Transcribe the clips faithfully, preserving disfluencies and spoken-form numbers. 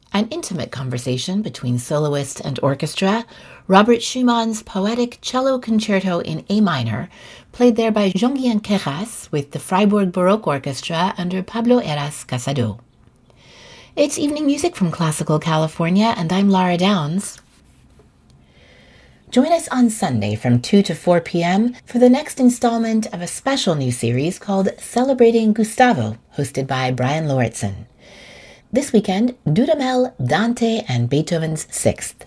An intimate conversation between soloist and orchestra, Robert Schumann's poetic cello concerto in A minor, played there by Jean-Guihen Queyras with the Freiburg Baroque Orchestra under Pablo Heras Casado. It's evening music from Classical California, and I'm Lara Downs. Join us on Sunday from two to four p.m. for the next installment of a special new series called Celebrating Gustavo, hosted by Brian Lauritsen. This weekend, Dudamel, Dante, and Beethoven's Sixth.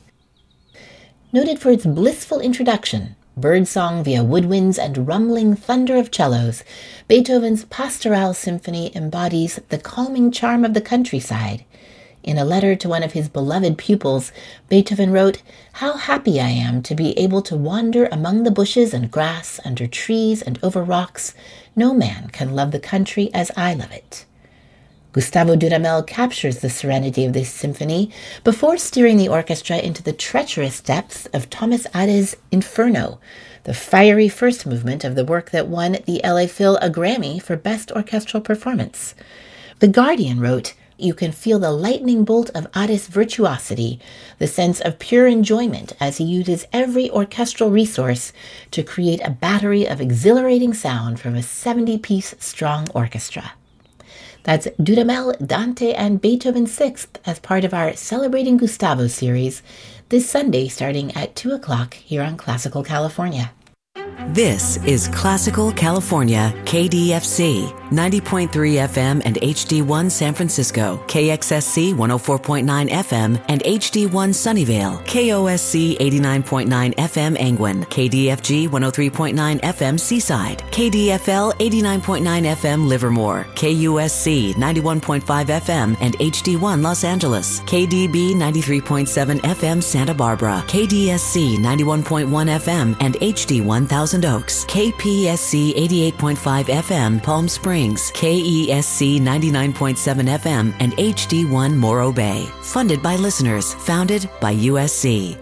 Noted for its blissful introduction, birdsong via woodwinds and rumbling thunder of cellos, Beethoven's Pastoral Symphony embodies the calming charm of the countryside. In a letter to one of his beloved pupils, Beethoven wrote, "How happy I am to be able to wander among the bushes and grass, under trees and over rocks. No man can love the country as I love it." Gustavo Dudamel captures the serenity of this symphony before steering the orchestra into the treacherous depths of Thomas Adès' Inferno, the fiery first movement of the work that won the L A Phil a Grammy for Best Orchestral Performance. The Guardian wrote, "You can feel the lightning bolt of Adès' virtuosity, the sense of pure enjoyment as he uses every orchestral resource to create a battery of exhilarating sound from a seventy-piece strong orchestra." That's Dudamel, Dante, and Beethoven's Sixth as part of our Celebrating Gustavo series this Sunday starting at two o'clock here on Classical California. This is Classical California, K D F C, ninety point three F M and H D one San Francisco, K X S C one oh four point nine F M and H D one Sunnyvale, K O S C eighty-nine point nine F M Angwin, K D F G one oh three point nine F M Seaside, K D F L eighty-nine point nine F M Livermore, K U S C ninety-one point five F M and H D one Los Angeles, K D B ninety-three point seven F M Santa Barbara, K D S C ninety-one point one F M and H D one Thousand Oaks, K P S C eighty-eight point five F M Palm Springs, K E S C ninety-nine point seven F M and H D one Morro Bay. Funded by listeners, founded by U S C.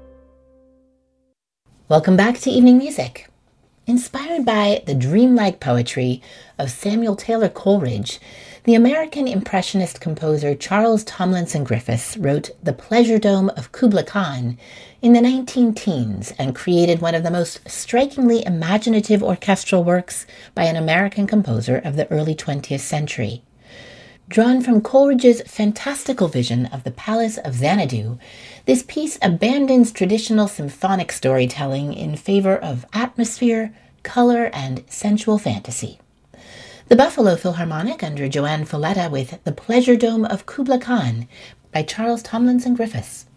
Welcome back to Evening Music. Inspired by the dreamlike poetry of Samuel Taylor Coleridge, the American Impressionist composer Charles Tomlinson Griffiths wrote The Pleasure Dome of Kubla Khan in the nineteen teens and created one of the most strikingly imaginative orchestral works by an American composer of the early twentieth century. Drawn from Coleridge's fantastical vision of the Palace of Xanadu, this piece abandons traditional symphonic storytelling in favor of atmosphere, color, and sensual fantasy. The Buffalo Philharmonic under Joanne Falletta with The Pleasure Dome of Kubla Khan by Charles Tomlinson Griffiths.